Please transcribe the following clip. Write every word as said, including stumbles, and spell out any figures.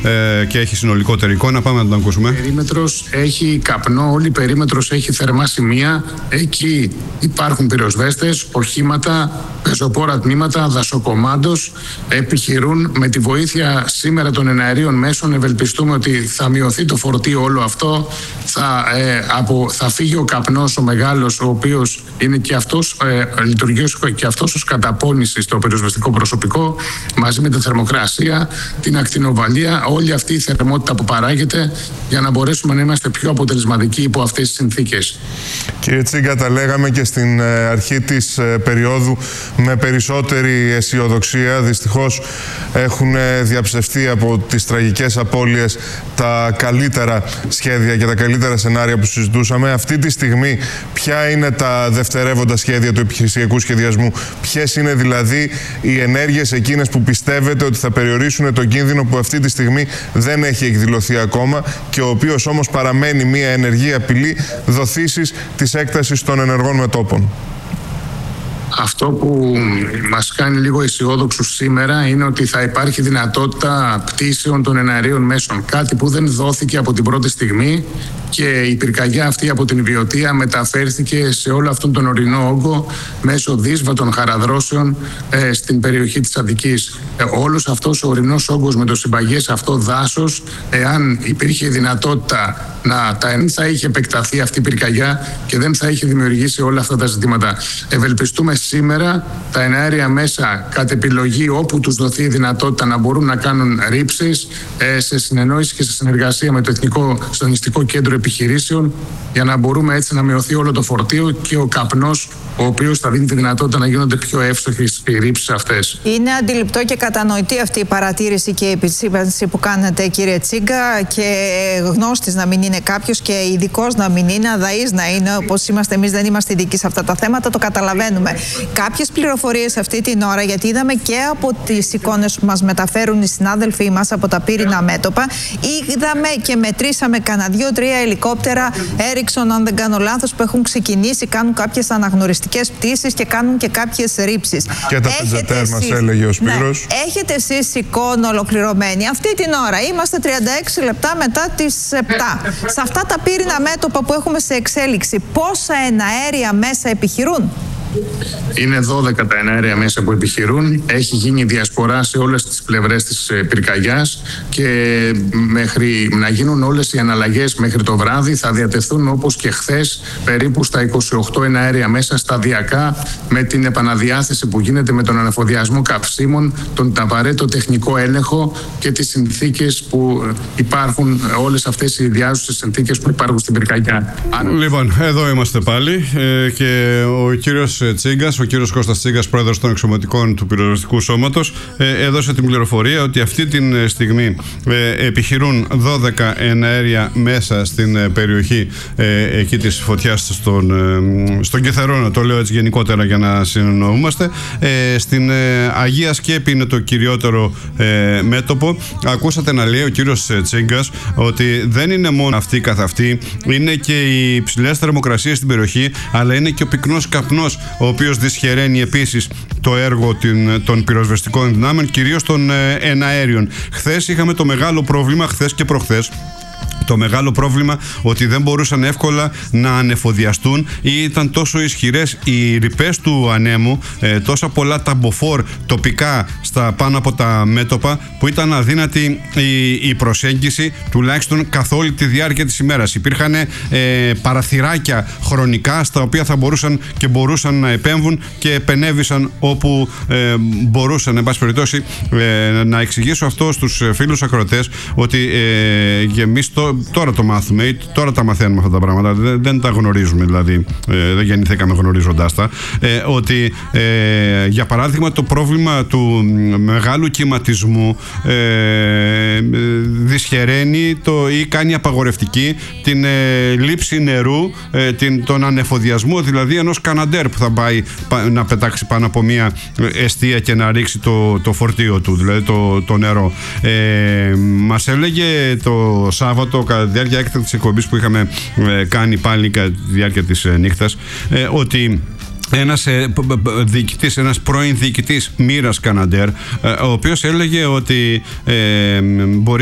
ε, και έχει συνολικότερη εικόνα. Πάμε να τον ακούσουμε. Η περίμετρος έχει καπνό, όλη η περίμετρος έχει θερμά σημεία. Εκεί υπάρχουν πυροσβέστες, οχήματα, πεζοπόρα τμήματα, δασοκομάντος. Επιχειρούν με τη βοήθεια σήμερα των εναερίων μέσων. Ευελπιστούμε ότι θα μειωθεί το φορτίο όλο αυτό. Θα, ε, από, θα φύγει ο καπνός ο μεγάλος, ο οποίος είναι και αυτός, ε, λειτουργεί και αυτός ως καταπώνηση στο πυροσβεστικό προσωπικό, μαζί με τη θερμοκρασία, την ακτινοβαλία, όλη αυτή η θερμότητα που παράγεται, για να μπορέσουμε να είμαστε πιο αποτελεσματικοί υπό αυτές τις συνθήκες. Κύριε Τσίγκα, τα λέγαμε και στην αρχή της περίοδου με περισσότερη αισιοδοξία. Δυστυχώς έχουν διαψευστεί από τις τραγικές απώλειες τα καλύτερα σχέδια και τα καλύτερα σενάρια που συζητούσαμε. Αυτή τη στιγμή ποια είναι τα δευτερεύοντα σχέδια του επιχειρησιακού σχεδιασμού? Ποιες είναι δηλαδή οι ενέργειες εκείνες που πιστεύετε ότι θα περιορίσουν τον κίνδυνο που αυτή τη στιγμή δεν έχει εκδηλωθεί ακόμα και ο οποίος όμως παραμένει μια ενεργή απειλή δοθήσεις της έκτασης των ενεργών μετώπων? Αυτό που μας κάνει λίγο αισιόδοξους σήμερα είναι ότι θα υπάρχει δυνατότητα πτήσεων των εναερίων μέσων. Κάτι που δεν δόθηκε από την πρώτη στιγμή, και η πυρκαγιά αυτή από την Βιωτία μεταφέρθηκε σε όλο αυτόν τον ορεινό όγκο μέσω δύσβατων χαραδρόσεων ε, στην περιοχή της Αττικής. Ε, όλος αυτός ο ορεινός όγκος με το συμπαγές αυτό δάσος, εάν υπήρχε δυνατότητα να τα θα είχε επεκταθεί αυτή η πυρκαγιά και δεν θα είχε δημιουργήσει όλα αυτά τα ζητήματα. Ευελπιστούμε σήμερα τα εναέρια μέσα κατ' επιλογή, όπου τους δοθεί η δυνατότητα, να μπορούν να κάνουν ρήψεις ε, σε συνεννόηση και σε συνεργασία με το Εθνικό Συντονιστικό Κέντρο Επιχειρήσεων, για να μπορούμε έτσι να μειωθεί όλο το φορτίο και ο καπνός, ο οποίος θα δίνει τη δυνατότητα να γίνονται πιο εύστοχες οι ρήψεις αυτές. Είναι αντιληπτό και κατανοητή αυτή η παρατήρηση και η επισήμανση που κάνετε, κύριε Τσίγκα, και γνώστης να μην είναι κάποιος και ειδικός να μην είναι, αδαής να είναι, όπως είμαστε εμείς, δεν είμαστε ειδικοί σε αυτά τα θέματα, το καταλαβαίνουμε. Κάποιες πληροφορίες αυτή την ώρα, γιατί είδαμε και από τις εικόνες που μας μεταφέρουν οι συνάδελφοί μας από τα πύρινα μέτωπα, είδαμε και μετρήσαμε κανένα δύο-τρία ελικόπτερα Ericsson, αν δεν κάνω λάθος, που έχουν ξεκινήσει, κάνουν κάποιες αναγνωριστικές πτήσεις και κάνουν και κάποιες ρήψεις. Και τα πεζετέρ μας έλεγε ο Σπύρος. Ναι, έχετε εσείς εικόνα ολοκληρωμένη? Αυτή την ώρα είμαστε τριάντα έξι λεπτά μετά τις επτά. Σε αυτά τα πύρινα μέτωπα που έχουμε σε εξέλιξη, πόσα εναέρια μέσα επιχειρούν? Είναι δώδεκα τα εναέρια μέσα που επιχειρούν. Έχει γίνει διασπορά σε όλες τις πλευρές της πυρκαγιάς και μέχρι να γίνουν όλες οι αναλλαγές μέχρι το βράδυ θα διατεθούν, όπως και χθες, περίπου στα είκοσι οκτώ εναέρια μέσα σταδιακά, με την επαναδιάθεση που γίνεται με τον ανεφοδιασμό καυσίμων, τον απαραίτητο τεχνικό έλεγχο και τις συνθήκες που υπάρχουν, όλες αυτές οι διάσωσες συνθήκες που υπάρχουν στην πυρκαγιά. Λοιπόν, εδώ είμαστε πάλι ε, και ο κύριος Τσίγκας, ο κύριος Κώστας Τσίγκας, πρόεδρος των Εξωματικών του Πυροσβεστικού Σώματος, ε, έδωσε την πληροφορία ότι αυτή τη στιγμή ε, επιχειρούν δώδεκα εναέρια μέσα στην ε, περιοχή ε, εκεί της φωτιάς στον, ε, στον Κεθερόνα, το λέω έτσι γενικότερα για να συνεννοούμαστε. Ε, στην ε, Αγία Σκέπη είναι το κυριότερο ε, μέτωπο. Ακούσατε να λέει ο κύριος Τσίγκας ότι δεν είναι μόνο αυτή καθ' αυτή, είναι και οι υψηλές θερμοκρασίες στην περιοχή, αλλά είναι και ο πυκνός καπνός, ο οποίος δυσχεραίνει επίσης το έργο των πυροσβεστικών δυνάμεων, κυρίως των εναέριων. Χθες είχαμε το μεγάλο πρόβλημα, χθες και προχθές, το μεγάλο πρόβλημα ότι δεν μπορούσαν εύκολα να ανεφοδιαστούν ή ήταν τόσο ισχυρές οι ρηπές του ανέμου, ε, τόσα πολλά ταμποφόρ τοπικά στα πάνω από τα μέτωπα, που ήταν αδύνατη η, η προσέγγιση, τουλάχιστον καθ' όλη τη διάρκεια της ημέρας. Υπήρχαν ε, παραθυράκια χρονικά στα οποία θα μπορούσαν και μπορούσαν να επέμβουν και επενέβησαν όπου ε, μπορούσαν. Εν πάση περιπτώσει, ε, να εξηγήσω αυτό στους φίλους ακροατές ότι ε, εμείς το τώρα το μάθουμε ή τώρα τα μαθαίνουμε αυτά τα πράγματα, δεν, δεν τα γνωρίζουμε δηλαδή, ε, δεν γεννηθήκαμε γνωρίζοντάς τα, ε, ότι ε, για παράδειγμα το πρόβλημα του μεγάλου κυματισμού ε, δυσχεραίνει το, ή κάνει απαγορευτική την ε, λήψη νερού, ε, την, τον ανεφοδιασμό δηλαδή ενός καναντέρ που θα πάει πα, να πετάξει πάνω από μια εστία και να ρίξει το, το φορτίο του, δηλαδή το, το νερό. Ε, μας έλεγε το Σάββατο, κατά τη διάρκεια έκτακτης εκπομπής που είχαμε ε, κάνει πάλι κατά τη διάρκεια της ε, νύχτας, ε, ότι ένας ε, διοικητής, ένας πρώην διοικητής Μοίρας Καναντέρ, ε, ο οποίος έλεγε ότι ε, μπορεί